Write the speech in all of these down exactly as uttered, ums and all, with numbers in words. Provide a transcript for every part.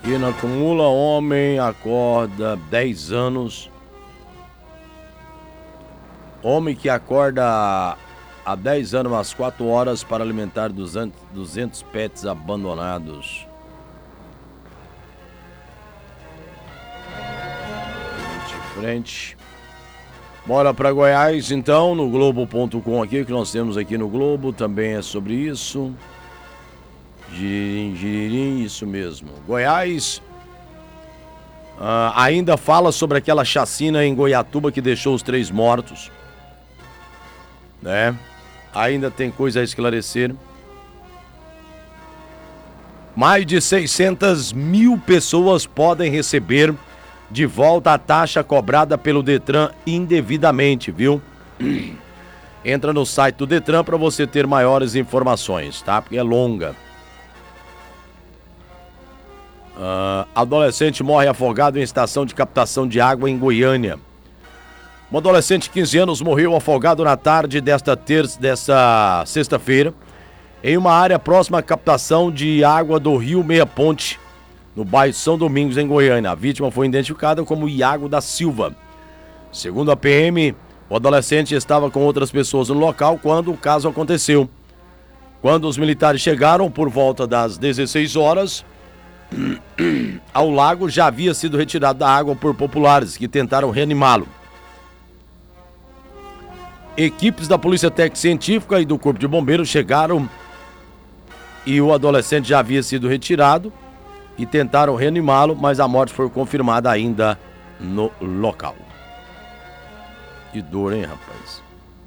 E não acumula, homem acorda dez anos. Homem que acorda há dez anos às quatro horas para alimentar duzentos pets abandonados. De frente. Bora para Goiás, então, no Globo ponto com aqui, que nós temos aqui no Globo, também é sobre isso. Giririm, giririm, isso mesmo. Goiás uh, ainda fala sobre aquela chacina em Goiatuba que deixou os três mortos, né? Ainda tem coisa a esclarecer. Mais de seiscentas mil pessoas podem receber de volta a taxa cobrada pelo Detran indevidamente, viu? Entra no site do Detran para você ter maiores informações, tá? Porque é longa. Uh, adolescente morre afogado em estação de captação de água em Goiânia. Um adolescente de quinze anos morreu afogado na tarde desta terça, desta sexta-feira, em uma área próxima à captação de água do Rio Meia Ponte, no bairro São Domingos, em Goiânia. A vítima foi identificada como Iago da Silva. Segundo a P M, o adolescente estava com outras pessoas no local quando o caso aconteceu. Quando os militares chegaram por volta das dezesseis horas, ao lago já havia sido retirado da água por populares que tentaram reanimá-lo. Equipes da Polícia Técnica Científica e do Corpo de Bombeiros chegaram e o adolescente já havia sido retirado e tentaram reanimá-lo, mas a morte foi confirmada ainda no local. Que dor, hein, rapaz?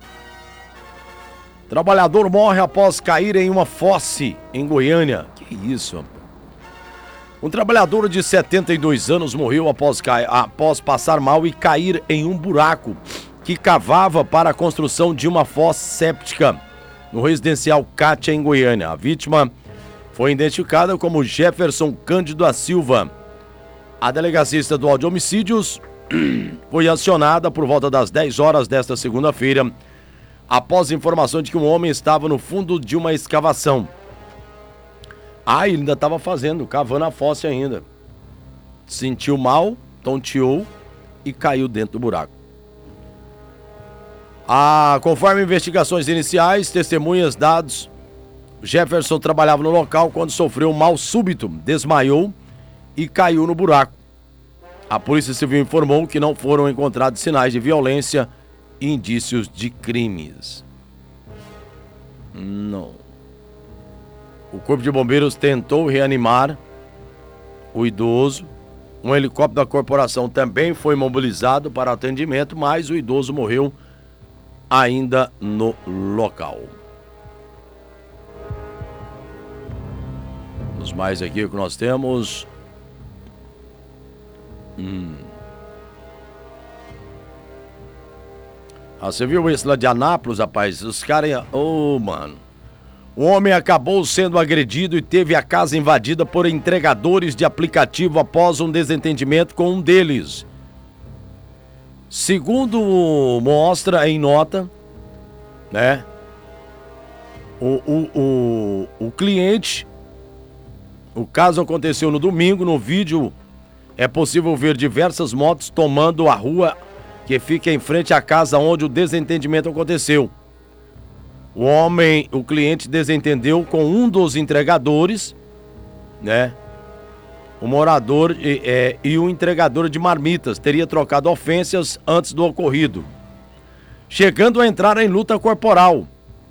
Trabalhador morre após cair em uma fosse em Goiânia. Que isso, rapaz? Um trabalhador de setenta e dois anos morreu após, ca... após passar mal e cair em um buraco que cavava para a construção de uma fossa séptica no residencial Cátia, em Goiânia. A vítima foi identificada como Jefferson Cândido da Silva. A Delegacia Estadual de Homicídios foi acionada por volta das dez horas desta segunda-feira, após informação de que um homem estava no fundo de uma escavação. Ah, ele ainda estava fazendo, cavando a fossa ainda. Sentiu mal, tonteou e caiu dentro do buraco. Ah, conforme investigações iniciais, testemunhas dados, Jefferson trabalhava no local quando sofreu um mal súbito, desmaiou e caiu no buraco. A Polícia Civil informou que não foram encontrados sinais de violência e indícios de crimes. Não. O Corpo de Bombeiros tentou reanimar o idoso. Um helicóptero da corporação também foi mobilizado para atendimento, mas o idoso morreu ainda no local. Os mais aqui que nós temos. Hum. Ah, você viu esse lá de Anápolis, rapaz? Os caras... Ô, oh, mano. O homem acabou sendo agredido e teve a casa invadida por entregadores de aplicativo após um desentendimento com um deles. Segundo mostra em nota, né? O, o, o, o cliente... O caso aconteceu no domingo. No vídeo é possível ver diversas motos tomando a rua que fica em frente à casa onde o desentendimento aconteceu. O homem, o cliente desentendeu com um dos entregadores, né? O morador e, é, e o entregador de marmitas teria trocado ofensas antes do ocorrido, chegando a entrar em luta corporal.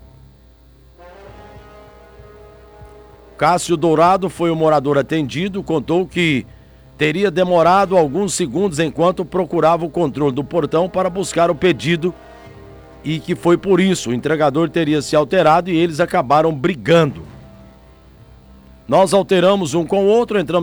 Cássio Dourado foi o morador atendido, contou que teria demorado alguns segundos enquanto procurava o controle do portão para buscar o pedido e que foi por isso o entregador teria se alterado e eles acabaram brigando. Nós alteramos um com o outro, entramos